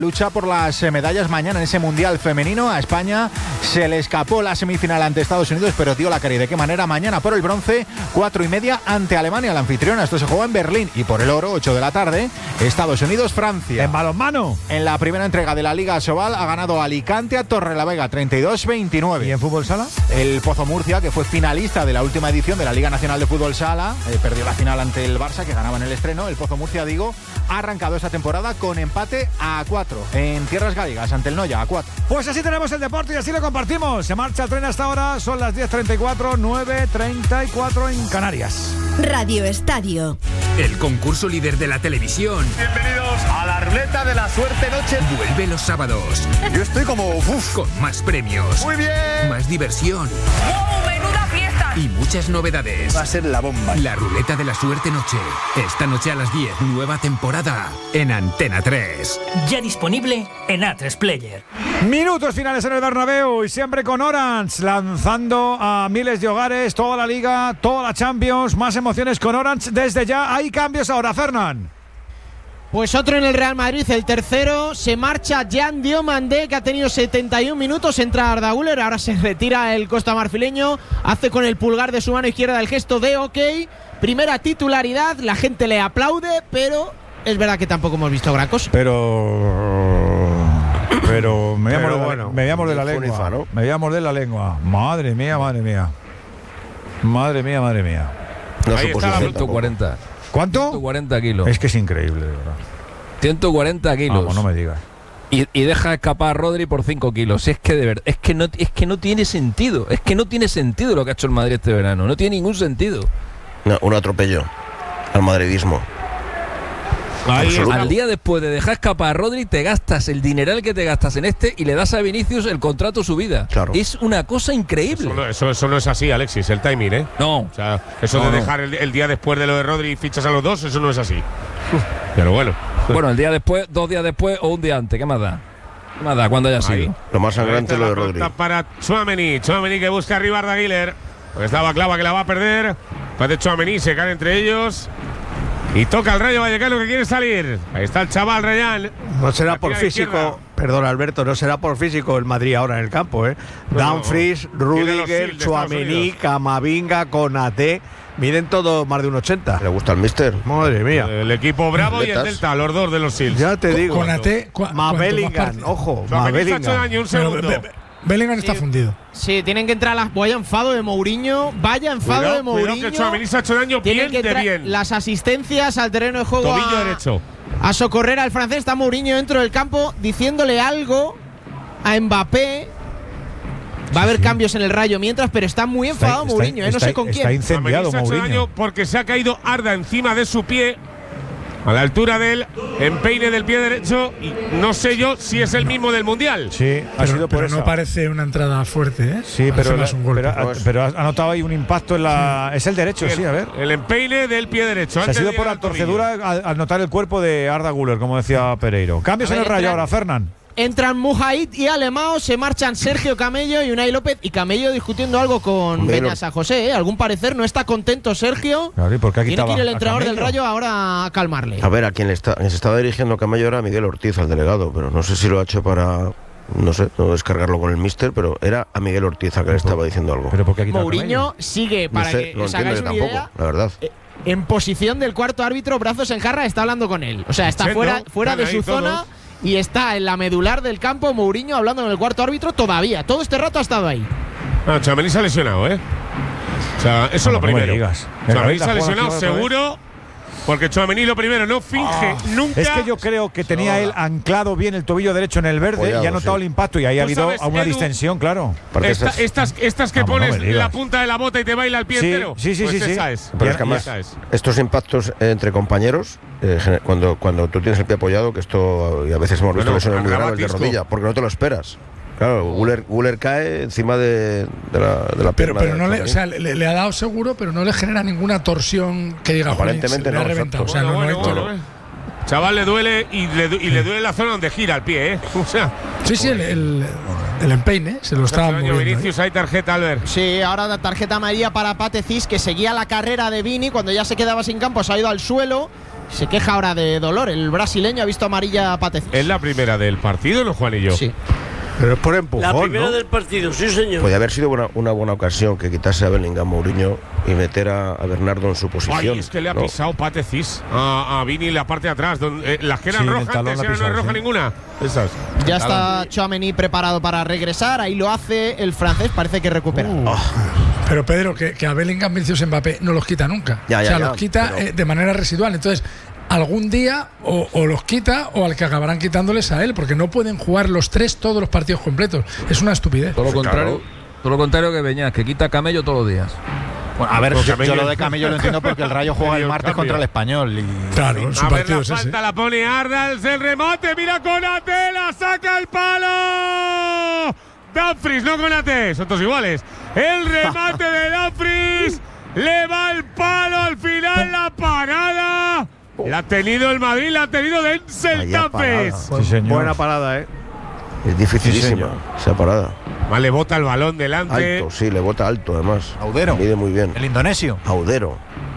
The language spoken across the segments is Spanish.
Lucha por las medallas mañana en ese Mundial femenino. A España se le escapó la semifinal ante Estados Unidos, pero dio la cara. ¿Y de qué manera? Mañana por el bronce, 4:30 ante Alemania, la anfitriona. Esto se juega en Berlín. Y por el oro, 8 de la tarde, Estados Unidos-Francia. En balonmano. En la primera entrega de la Liga Sobal ha ganado Alicante a Torrelavega, 32-29. ¿Y en fútbol sala? El Pozo Murcia, que fue finalista de la última edición de la Liga Nacional de Fútbol Sala, perdió la final ante el Barça, que ganaba en el estreno. El Pozo Murcia, ha arrancado esta temporada con empate a 4 en tierras gallegas ante el Noya, a 4. Pues así tenemos el deporte y así lo compartimos. Se marcha el tren hasta ahora, son las 10:34, 9:34 en Canarias. Radio Estadio. El concurso líder de la televisión. Bienvenidos a la ruleta de la suerte noche. Vuelve los sábados. Yo estoy como con más premios. Muy bien. Más diversión. ¡Wow! ¡Menuda fiesta! Y muchas novedades. Va a ser la bomba. La ruleta de la suerte noche. Esta noche a las 10, nueva temporada en Antena 3. Ya disponible en A3 Player. Minutos finales en el Bernabéu y siempre con Orange, lanzando a miles de hogares toda la Liga, toda la Champions, más emociones con Orange desde ya. Hay cambios ahora, Fernán. Pues otro en el Real Madrid, el tercero, se marcha Jan Diomandé, que ha tenido 71 minutos, entra Arda Güler, ahora se retira el costamarfileño, hace con el pulgar de su mano izquierda el gesto de OK, primera titularidad, la gente le aplaude, pero es verdad que tampoco hemos visto gran cosa. Pero me voy a morder la lengua. Funifa, ¿no? Me voy a morder la lengua. Madre mía. Madre mía. No ahí supo está, su 140. ¿Cuánto? 140 kilos. Es que es increíble, de verdad. 140 kilos. Vamos, no me digas. Y deja escapar a Rodri por 5 kilos. Es que de verdad, es que no tiene sentido. Es que no tiene sentido lo que ha hecho el Madrid este verano. No tiene ningún sentido. No, un atropello al madridismo. Al día después de dejar escapar a Rodri, te gastas el dineral que te gastas en este y le das a Vinicius el contrato subida. Claro. Es una cosa increíble. Eso no es así, Alexis, el timing, ¿eh? No. O sea, eso de dejar el día después de lo de Rodri y fichas a los dos, eso no es así. Pero bueno. Bueno, el día después, 2 días después o un día antes, ¿qué más da? ¿Qué más da? Cuando haya sido. Lo más sangrante es lo de Rodri. Para Tchouaméni que busca arriba a Arda Güler. Pues estaba Clava que la va a perder. Pues de Tchouaméni se cae entre ellos. Y toca el Rayo Vallecano que quiere salir. Ahí está el chaval Reyán. No será por físico, perdón Alberto, no será por físico el Madrid ahora en el campo, ¿eh? Dumfries, Rudiger, Tchouaméni, Camavinga, Konaté, miden todos más de 1,80. ¿Le gusta el míster? Madre mía. El equipo Bravo y el Delta, los dos de los Sils. Ya te digo. Konaté, Bellingham, ojo, Bellingham. Ha hecho daño un segundo. Bellingham está fundido. Sí, tienen que entrar las. Vaya enfado de Mourinho. Vaya enfado de Mourinho. Cuidado que Tchouaméni se ha hecho daño bien de bien. Las asistencias al terreno de juego. Tobillo derecho. A socorrer al francés. Está Mourinho dentro del campo diciéndole algo a Mbappé. Va a haber cambios en el Rayo mientras, pero está muy enfadado Mourinho. No sé con quién. Está incendiado Se ha hecho Mourinho. daño porque se ha caído Arda encima de su pie. A la altura del empeine del pie derecho. Y no sé yo si es el mismo del Mundial. Sí, ha sido por eso. No parece una entrada fuerte, ¿eh? Sí, pero ha notado ahí un impacto en la. Sí. Es el derecho, sí, a ver. El empeine del pie derecho. Se ha sido por la torcedura al notar el cuerpo de Arda Güler, como decía Pereiro. Cambios en el Rayo ahora, Fernán. Entran Mujahid y Alemão, se marchan Sergio Camello y Unai López. Y Camello discutiendo algo con Beñat San José, ¿eh? Algún parecer, no está contento Sergio. Claro, ¿y por qué tiene que ir el entrenador del Rayo ahora a calmarle. A ver, a quien se estaba dirigiendo Camello era Miguel Ortiz, al delegado, pero no sé si lo ha hecho para, no sé, no descargarlo con el míster, pero era a Miguel Ortiz a que le estaba diciendo algo. ¿Pero por qué ha quitado Mourinho sigue, para no sé, que no os hagáis una idea, la verdad. En posición del cuarto árbitro, brazos en jarra, está hablando con él. O sea, está fuera de su zona. Y está en la medular del campo Mourinho hablando con el cuarto árbitro todavía. Todo este rato ha estado ahí. Tchouaméni se ha lesionado, ¿eh? O sea, eso es lo primero. Tchouaméni se ha lesionado seguro. Porque Tchouaméni lo primero no finge nunca. Es que yo creo que tenía él anclado bien el tobillo derecho en el verde y ha notado el impacto y ahí ha habido una distensión, claro. Estas que pones la punta de la bota y te baila el pie entero. Sí. Esa es. Pero es que además, estos impactos entre compañeros, cuando tú tienes el pie apoyado, que esto y a veces hemos visto lesiones muy graves de rodilla, porque no te lo esperas. Claro, Güler cae encima de la pierna. Pero no le ha dado seguro, pero no le genera ninguna torsión que diga aparentemente no. Le ha reventado. O sea, Chaval, le duele y le duele la zona donde gira el pie, ¿eh? O sea, sí, el empeine se lo estaba moviendo. Vinicius, hay tarjeta, Albert. Sí, ahora la tarjeta amarilla para Patecis, que seguía la carrera de Vini. Cuando ya se quedaba sin campo, se ha ido al suelo. Se queja ahora de dolor. El brasileño ha visto amarilla a Patecis. Es la primera del partido, ¿no, Juanillo? Sí. Pero es por empujón, La primera ¿no? del partido, sí, señor. Podría haber sido una buena ocasión que quitase a Bellingham Mourinho y meter a Bernardo en su posición. Ay, es que le ha ¿no? pisado Patecis a Vini en la parte de atrás. Las que eran Sí, el rojas talón antes, la ha ahora no es pisado, roja sí. ninguna. Esas. Ya está Tchouaméni preparado para regresar. Ahí lo hace el francés. Parece que recupera. Pero Pedro, que a Bellingham, Vinicius, Mbappé no los quita nunca. Ya, o sea, ya, los quita pero- de manera residual. Entonces, algún día o los quita o al que acabarán quitándoles a él, porque no pueden jugar los tres todos los partidos completos. Es una estupidez. Todo lo contrario que Beñat, que quita camello todos los días. Bueno, a ver, Porque yo Camello- lo de Camello lo entiendo porque el Rayo juega el martes contra el Español. Y Claro, su A ver, partido la es ese. falta la pone Arnalds, el remate, mira Konate, la saca el palo. Dumfries, no Konate, son todos iguales. El remate de Dumfries, le va el palo al final, la parada. La ha tenido el Madrid, la ha tenido Denzel Vaya Dumfries. parada. Sí, señor. Buena parada, ¿eh? Es dificilísima esa parada. Vale, bota el balón delante. Alto, sí, le bota alto además. Audero. Mide muy bien. el indonesio. Audero.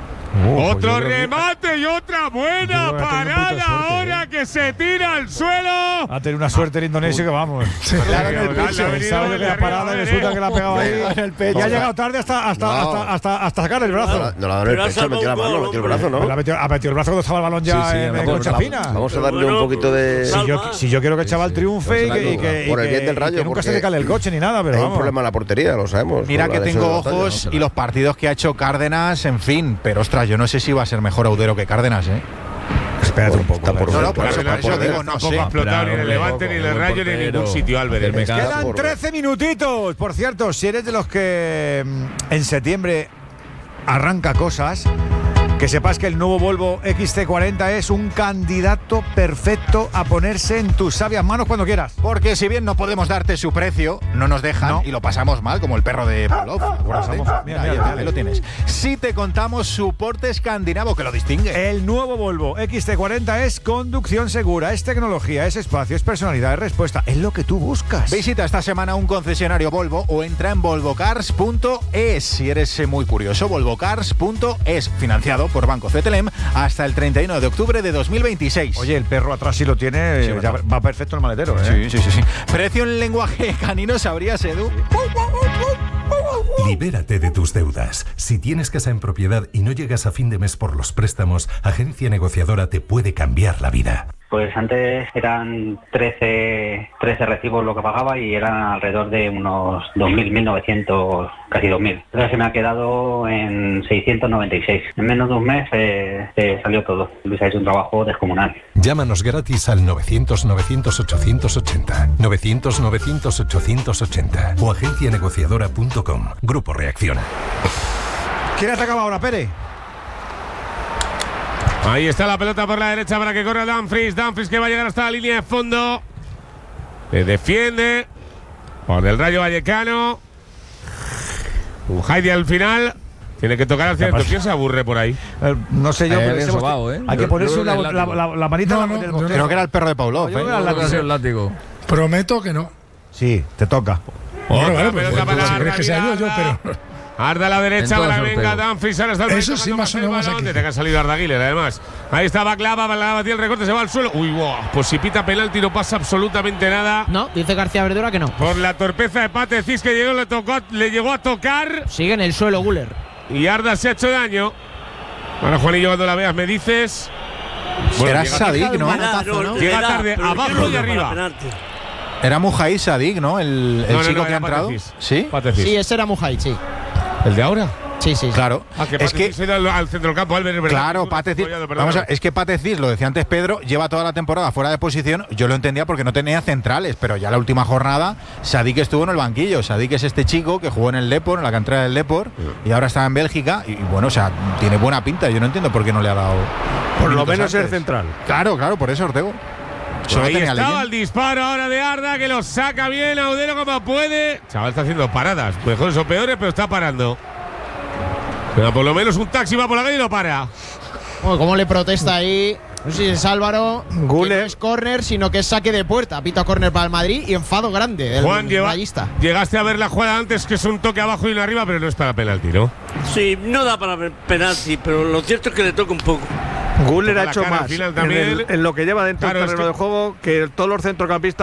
Otro remate y otra buena Yo creo que ha tenido un poquito de parada suerte, ahora que se tira al suelo. Ha tenido una suerte el indonesio que vamos. Claro, en el Le ha pecho. venido Sabe de que la arriba, parada y ¿eh? resulta que la ha pegado ahí En el pecho. y ha llegado tarde hasta sacar el brazo. No la ha dado en Pero ha el pecho, metió la salvado mano, un metió el gol, brazo, Pero ¿no? ha metido el brazo cuando estaba el balón ya Sí, sí, en la concha bola. fina. Vamos a darle Bueno, un poquito de. Si yo quiero que el chaval triunfe y que, Por el bien del Rayo, que nunca se le porque cale el coche ni nada, pero Hay un vamos. problema en la portería, lo sabemos. Mira por que la tengo lesión de Batalla. ojos y los partidos que ha hecho Cárdenas, en fin. Pero ostras, yo no sé si va a ser mejor Audero que Cárdenas, ¿eh? Espérate un poco. Está por No, ver, no, por claro, eso está por ver. digo, no Tampoco sé. ha explotado ni en el Hombre, Levante, ni en el buen Rayo, ni en portero. ningún sitio, Álvarez. Hacerme caso. Quedan por 13 minutitos. Por cierto, si eres de los que en septiembre arranca cosas, que sepas que el nuevo Volvo XC40 es un candidato perfecto a ponerse en tus sabias manos cuando quieras. Porque si bien no podemos darte su precio, no nos dejan No. y lo pasamos mal, como el perro de Pavlov. Mira, Ahí lo tienes. Si te contamos su porte escandinavo que lo distingue. El nuevo Volvo XC40 es conducción segura, es tecnología, es espacio, es personalidad, es respuesta, es lo que tú buscas. Visita esta semana un concesionario Volvo o entra en volvocars.es. Si eres muy curioso, volvocars.es, financiado por Banco CTLM hasta el 31 de octubre de 2026. Oye, el perro atrás sí lo tiene, Sí, ya ¿verdad? va perfecto en el maletero, ¿eh? Sí. Precio en lenguaje canino, ¿sabrías, Edu? Libérate de tus deudas. Si tienes casa en propiedad y no llegas a fin de mes por los préstamos, Agencia Negociadora te puede cambiar la vida. Pues antes eran 13 recibos lo que pagaba y eran alrededor de unos 2.000, 1.900, casi 2.000. Entonces se me ha quedado en 696. En menos de un mes salió todo. Luis ha hecho un trabajo descomunal. Llámanos gratis al 900-900-880, 900-900-880 o agencianegociadora.com. Grupo Reacciona. ¿Quién atacaba ahora, Pérez? Ahí está la pelota por la derecha para que corra Dumfries. Dumfries que va a llegar hasta la línea de fondo. Le defiende. Por el Rayo Vallecano. Un Heidi al final. Tiene que tocar al centro. ¿Quién se aburre por ahí? No sé yo, Hay pero alguien ese- sobao, ¿eh? hay que Yo ponerse creo que la el látigo. manita No, en el no, botero. Creo que era el perro de Pavlov, Yo creo que era ¿eh? el Creo que ha sido el látigo. Prometo que no. Sí, te toca. Bueno, Otra vale, pues, pelota pues, para si crees que sea yo, Arda. pero. Arda a la derecha, En todo para el que venga sorteo. Dumfries. Ahora está el Eso sí, tocando más o el menos balón. aquí. Tiene que ha salido Arda Güler, además. Ahí está Baclava, tiene el recorte, se va al suelo. Uy, wow. Pues si pita penalti no pasa absolutamente nada. No, dice García Verdura que no. Por la torpeza de Patecis que le llegó a tocar. Sigue en el suelo Guller. Y Arda se ha hecho daño. Ahora, Juanillo, cuando la veas me dices. Era llega Sadik, tarde, ¿no? Manotazo, ¿no? Llega tarde, abajo y arriba. Era Mujaí Sadik, ¿no? El No, chico que era ha entrado. Patecis. ¿Sí? Patecis. Sí, ese era Mujay, sí. ¿El de ahora? Sí. Claro. Ah, que es que Patecis se ha ido al centro del campo, Álvarez, ¿verdad? Claro, Patecis. Vamos a, es que Patecis, lo decía antes Pedro, lleva toda la temporada fuera de posición. Yo lo entendía porque no tenía centrales, pero ya la última jornada Sadik estuvo en el banquillo. Sadik es este chico que jugó en el Depor, en la cantera del Depor, y ahora está en Bélgica. Y bueno, o sea, tiene buena pinta. Yo no entiendo por qué no le ha dado. Por lo minutos menos el antes. central. Claro, por eso Ortego. Solo Ahí tenía estaba leyenda. el disparo ahora de Arda, que lo saca bien Audero como puede. Chaval está haciendo paradas, mejores o peores, pero está parando. Pero por lo menos un taxi va por la calle y lo para. Bueno, ¿cómo le protesta ahí? No sé si es Álvaro. Guller. Que no es córner, sino que es saque de puerta. Pita córner para el Madrid y enfado grande del Juan, rayista. llegaste a ver la jugada antes, que es un toque abajo y uno arriba, pero no es para penalti, ¿no? Sí, no da para penalti, pero lo cierto es que le toca un poco. Guller ha la hecho cara al más final también. en lo que lleva dentro Claro, del terreno de juego que todos los centrocampistas